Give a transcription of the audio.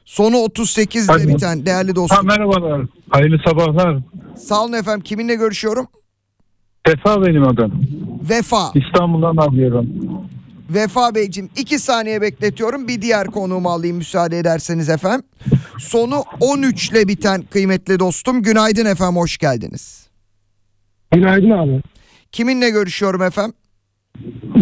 Sonu 38 ile Alo. biten değerli dostum. Merhabalar. Hayırlı sabahlar. Sağ olun efendim. Kiminle görüşüyorum? Sefa benim adım. Vefa. İstanbul'dan arıyorum. Vefa Beyciğim 2 saniye bekletiyorum. Bir diğer konuğumu alayım müsaade ederseniz efendim. Sonu 13 ile biten kıymetli dostum. Günaydın efendim, hoş geldiniz. Günaydın abi. Kiminle görüşüyorum efendim?